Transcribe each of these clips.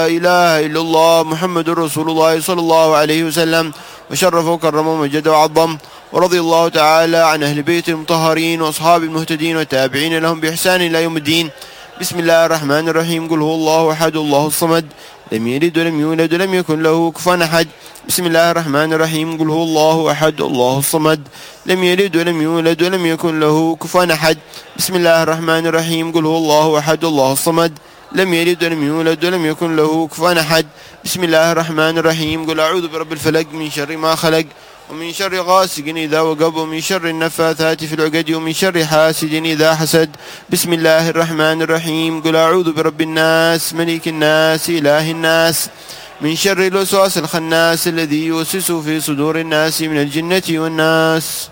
لا إله إلا الله محمد رسول الله صلى الله عليه وسلم، وشرف وكرم ومجد وعظم. ورضي الله تعالى عن أهل بيت المطهرين وأصحاب المهتدين والتابعين لهم بإحسان إلى يوم الدين. بسم الله الرحمن الرحيم. قل هو الله أحد الله الصمد لم يلد ولم يولد ولم يكن له كفوا أحد. بسم الله الرحمن الرحيم. قل هو الله أحد الله الصمد لم يلد ولم يولد ولم يكن له كفوا أحد. بسم الله الرحمن الرحيم. قل هو الله أحد الله الصمد لم يلد ولم يولد ولم يكن له كفوا أحد. بسم الله الرحمن الرحيم. قل أعوذ برب الفلق من شر ما خلق ومن شر غاسق إذا وقب ومن شر النفاثات في العقد ومن شر حاسد إذا حسد. بسم الله الرحمن الرحيم. قل أعوذ برب الناس ملك الناس إله الناس من شر الوسواس الخناس الذي يوسوس في صدور الناس من الجنة والناس.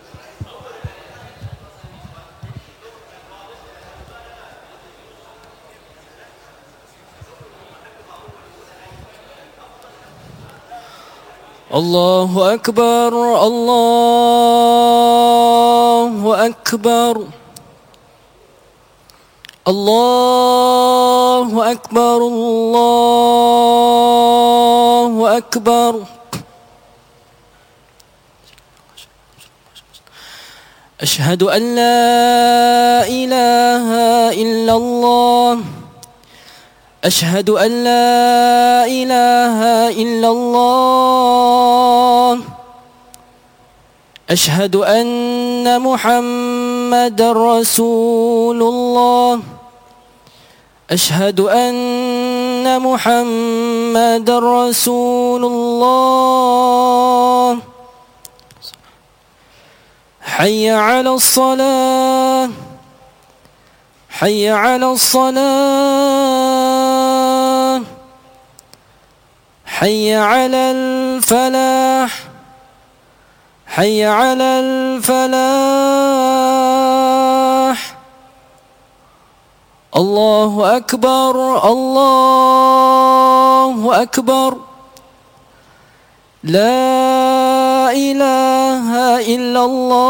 الله أكبر الله أكبر الله أكبر الله أكبر. أشهد أن لا إله إلا الله أشهد أن لا إله إلا الله أشهد أن محمد رسول الله أشهد أن محمد رسول الله. حي على الصلاة حي على الصلاة حي على الفلاح حي على الفلاح. الله أكبر الله أكبر. لا إله إلا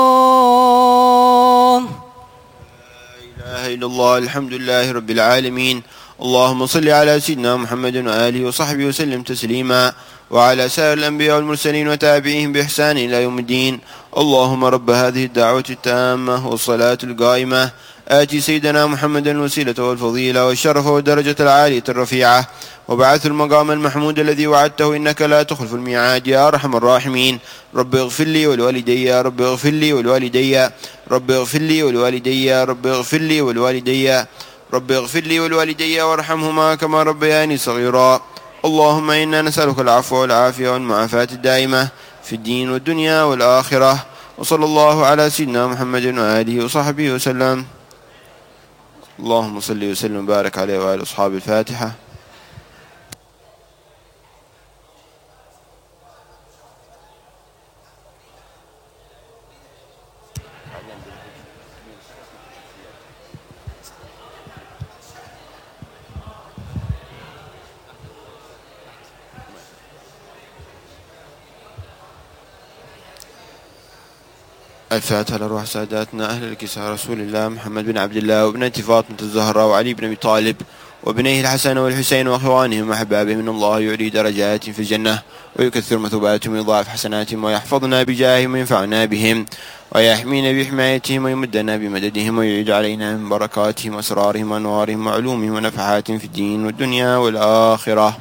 الله. لا إله إلا الله. الحمد لله رب العالمين. اللهم صل على سيدنا محمد وآله وصحبه وسلم تسليما، وعلى سائر الأنبياء والمرسلين وتابعيهم بإحسان إلى يوم الدين. اللهم رب هذه الدعوة التامة والصلاة القائمة آتي سيدنا محمد الوسيلة والفضيلة والشرف والدرجة العالية الرفيعة، وبعث المقام المحمود الذي وعدته إنك لا تخلف الميعاد يا أرحم الراحمين. رب اغفر لي ولوالدي رب اغفر لي ولوالدي رب اغفر لي ولوالدي رب اغفر لي ولوالدي رب اغفر لي ولوالدي وارحمهما كما ربياني صغيرا. اللهم إنا نسألك العفو والعافية والمعافاة الدائمة في الدين والدنيا والآخرة. وصلى الله على سيدنا محمد وآله وصحبه وسلم. اللهم صل وسلم وبارك عليه وعلى أصحاب الفاتحة. الفاتحة لروح ساداتنا أهل الكساء رسول الله محمد بن عبد الله وابنة فاطمة الزهراء وعلي بن أبي طالب وابنيه الحسن والحسين وأخوانهم وأحبابهم من الله يعلي درجات في الجنة ويكثر مثوباتهم ويضاعف حسناتهم ويحفظنا بجاههم وينفعنا بهم ويحمينا بحمايتهم ويمدنا بمددهم ويعيد علينا من بركاتهم وأسرارهم وأنوارهم وعلومهم ونفحاتهم في الدين والدنيا والآخرة.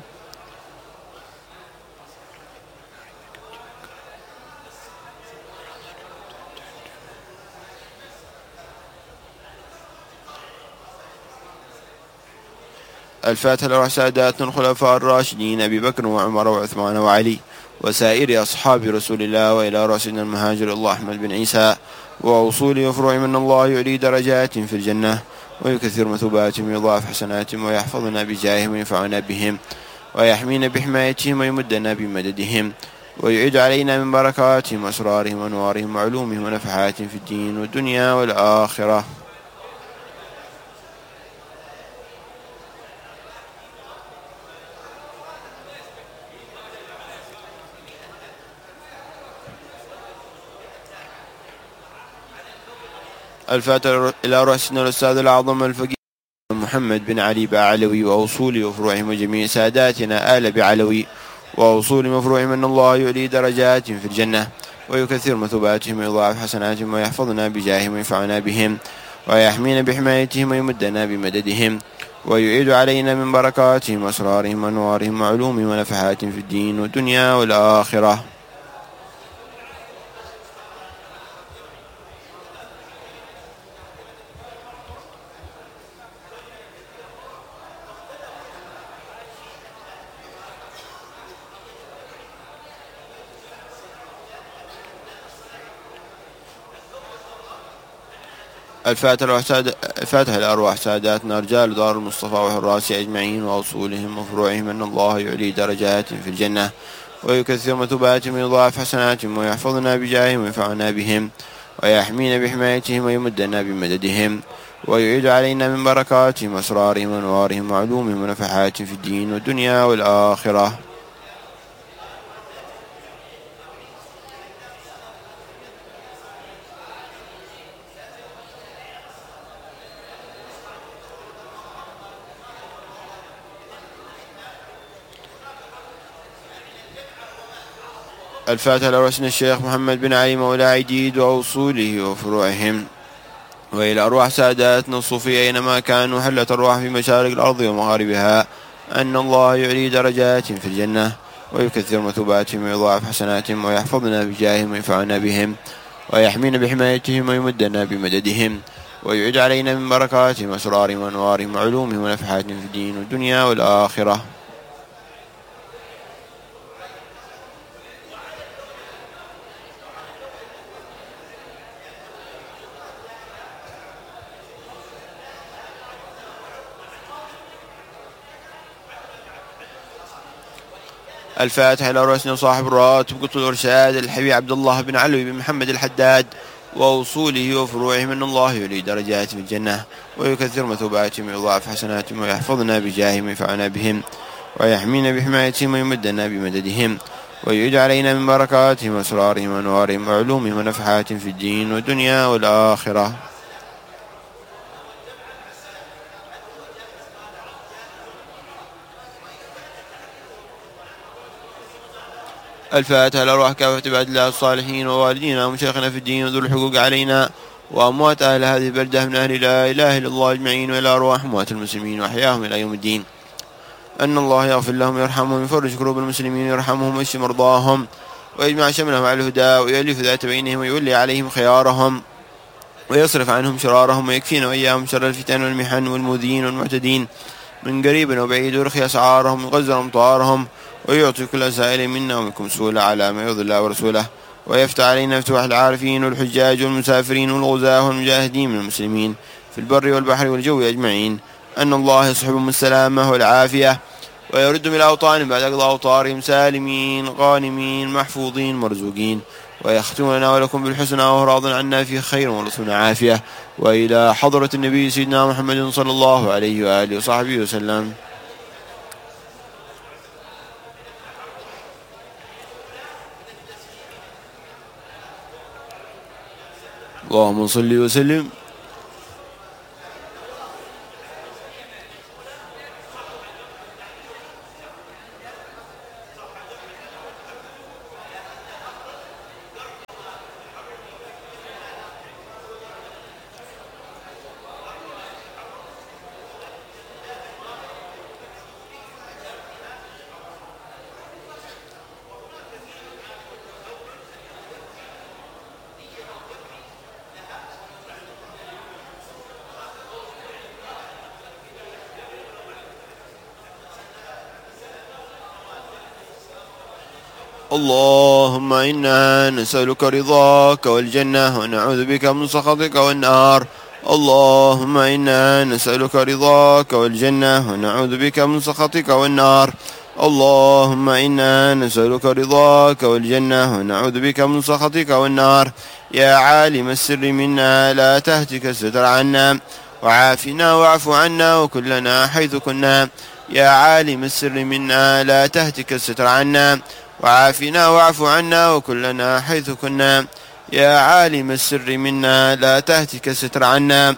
الفاتحة لروح ساداتنا الخلفاء الراشدين أبي بكر وعمر وعثمان وعلي وسائر أصحاب رسول الله، وإلى رأسنا المهاجر الله أحمد بن عيسى وأصول وفروع من الله يعلي درجات في الجنة ويكثر مثوباتهم ويضاعف حسناتهم ويحفظنا بجاههم وينفعنا بهم ويحمينا بحمايتهم ويمدنا بمددهم ويعيد علينا من بركاتهم وأسرارهم وأنوارهم وعلومهم ونفحاتهم في الدين والدنيا والآخرة. الفاتحة إلى رأسنا الأستاذ الأعظم الفقيه محمد بن علي بعلوي وأصول وفروعهم وجميع ساداتنا آل بعلوي وأصول مفروعهم أن الله يعلي درجاتهم في الجنة ويكثر مثوباتهم ويضاعف حسناتهم ويحفظنا بجاههم وينفعنا بهم ويحمينا بحمايتهم ويمدنا بمددهم ويعيد علينا من بركاتهم وأسرارهم وأنوارهم وعلومهم ونفحاتهم في الدين والدنيا والآخرة. الفاتحة لأرواح ساداتنا رجال دار المصطفى وحراس أجمعين وأصولهم وفروعهم أن الله يعلي درجاتهم في الجنة ويكثر مثوباتهم ويضاعف حسناتهم ويحفظنا بجاههم وينفعنا بهم ويحمينا بحمايتهم ويمدنا بمددهم ويعيد علينا من بركاتهم وأسرارهم وأنوارهم وعلومهم ونفحاتهم في الدين والدنيا والآخرة. الفاتحة لرسول الشيخ محمد بن علي مولى عديد وأصوله وفروعهم وإلى أرواح ساداتنا الصوفية أينما كانوا حلت أرواح في مشارق الأرض ومغاربها أن الله يعلي درجاتهم في الجنة ويكثر مثوباتهم ويضاعف حسناتهم ويحفظنا بجاههم وينفعنا بهم ويحمينا بحمايتهم ويمدنا بمددهم ويعيد علينا من بركاتهم وأسرارهم وأنوارهم وعلومهم ونفحاتهم في الدين والدنيا والآخرة. الفاتحة إلى رأسنا صاحب الراتب قطب الإرشاد الحبيب عبد الله بن علوي بن محمد الحداد وأصوله وفروعهم أن الله يعلي درجاتهم في الجنة ويكثر مثوباتهم ويضاعف حسناتهم ويحفظنا بجاههم وينفعنا بهم ويحمينا بحمايتهم ويمدنا بمددهم ويعيد علينا من بركاتهم وأسرارهم وأنوارهم وعلومهم ونفحاتهم في الدين والدنيا والآخرة. الفاتحة لأرواح كافة عباد الله الصالحين ووالدينا ومشايخنا في الدين وذو الحقوق علينا وأموات أهل هذه البلدة من أهل لا إله إلا الله أجمعين وإلى أرواح أموات المسلمين وأحياهم إلى يوم الدين أن الله يغفر لهم ويرحمهم ويفرج كروب المسلمين ويرحمهم ويشفي مرضاهم ويجمع شملهم على الهدى ويؤلف ذات بينهم ويولي عليهم خيارهم ويصرف عنهم شرارهم ويكفينا وإياهم شر الفتن والمحن والمؤذين والمعتدين من قريب وبعيد ويرخي أسعارهم ويغزر أمطارهم ويعطي كل سائل منا ومنكم سؤلا على ما يرضي الله ورسوله ويفتح علينا فتوح العارفين والحجاج والمسافرين والغزاة والمجاهدين من المسلمين في البر والبحر والجو أجمعين أن الله يصحبهم السلامة والعافية ويردهم إلى أوطانهم بعد قضاء أوطارهم سالمين غانمين محفوظين مرزوقين ويختم لنا ولكم بالحسنى وهو راض عنا في خير ورسولنا عافية وإلى حضرة النبي سيدنا محمد صلى الله عليه وآله وصحبه وسلم. اللهم صل وسلم. اللهم إنا نسألك رضاك والجنة ونعوذ بك من سخطك والنار. اللهم إنا نسألك رضاك والجنة ونعوذ بك من سخطك والنار. اللهم إنا نسألك رضاك والجنة ونعوذ بك من سخطك والنار. يا عالم السر منا لا تهتك الستر عنا وعافنا واعف عنا وكلنا حيث كنا. يا عالم السر منا لا تهتك الستر عنا وعافنا واعف عنا وكلنا حيث كنا. يا عالم السر منا لا تهتك الستر عنا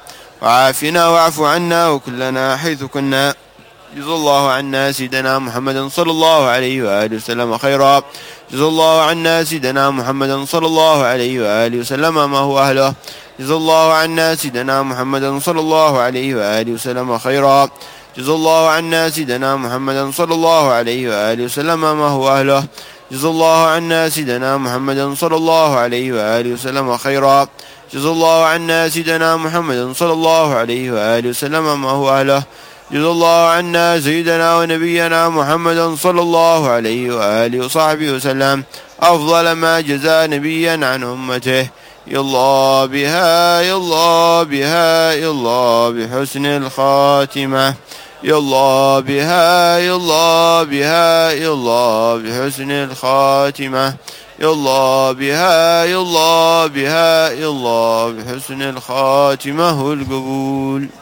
وعافنا واعف عنا وكلنا حيث كنا. جزا الله عنا سيدنا محمد صلى الله عليه وآله وسلم خيرا. جزا الله عنا سيدنا محمد صلى الله عليه وآله وسلم ما هو أهله. جزا الله عنا سيدنا محمد صلى الله عليه وآله وسلم خيرا. جزا الله عنا سيدنا محمد صلى الله عليه وآله وسلم ما هو أهله. جزا الله عنا سيدنا محمد صلى الله عليه وآله وسلم خيرا. جزا الله عنا سيدنا محمد صلى الله عليه وآله وسلم ما هو أهله. جزا الله عنا سيدنا ونبينا محمد صلى الله عليه وآله وصحبه وسلم أفضل ما جزى نبيا عن أمته. يلا بها يلا بها يلا بحسن الخاتمة. يلا بها يلا بها يلا بحسن الخاتمة. يلا بها يلا بها يلا بحسن الخاتمة والقبول.